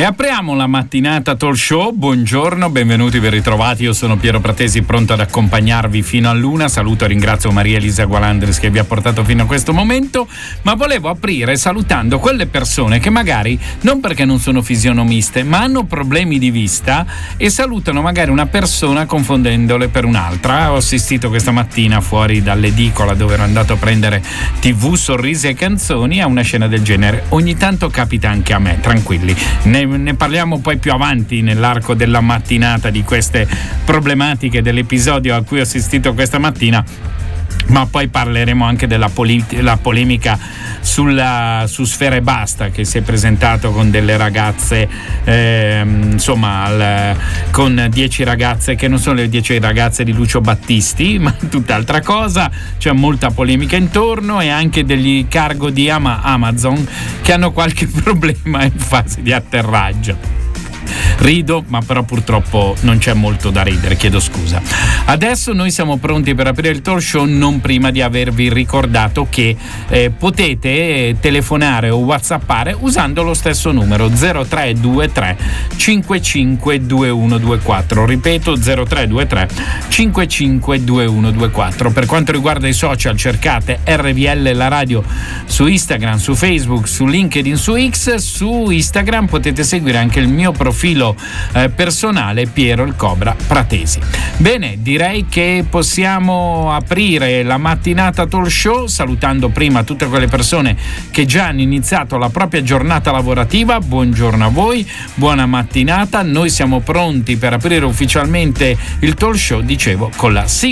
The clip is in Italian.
E apriamo la mattinata talk show. Buongiorno, benvenuti, ben ritrovati. Io sono Piero Pratesi, pronto ad accompagnarvi fino all'una. Saluto e ringrazio Maria Elisa Gualandris che vi ha portato fino a questo momento. Ma volevo aprire salutando quelle persone che magari, non perché non sono fisionomiste, ma hanno problemi di vista e salutano magari una persona confondendole per un'altra. Ho assistito questa mattina fuori dall'edicola dove ero andato a prendere TV, sorrisi e canzoni a una scena del genere. Ogni tanto capita anche a me, tranquilli. Ne parliamo poi più avanti nell'arco della mattinata di queste problematiche dell'episodio a cui ho assistito questa mattina, ma poi parleremo anche della polemica su Sfera Ebbasta, che si è presentato con delle ragazze con 10 ragazze che non sono le 10 ragazze di Lucio Battisti, ma tutt'altra cosa. C'è molta polemica intorno e anche degli cargo di Amazon che hanno qualche problema in fase di atterraggio. Rido, ma però purtroppo non c'è molto da ridere, chiedo scusa. Adesso noi siamo pronti per aprire il talk show, non prima di avervi ricordato che potete telefonare o whatsappare usando lo stesso numero 0323 552124. Ripeto, 0323 552124. Per quanto riguarda i social, cercate RVL la radio su Instagram, su Facebook, su LinkedIn, su X. Su Instagram potete seguire anche il mio profilo personale, Piero il Cobra Pratesi. Bene, direi che possiamo aprire la mattinata talk show salutando prima tutte quelle persone che già hanno iniziato la propria giornata lavorativa. Buongiorno a voi, buona mattinata. Noi siamo pronti per aprire ufficialmente il talk show, dicevo, con la sigla.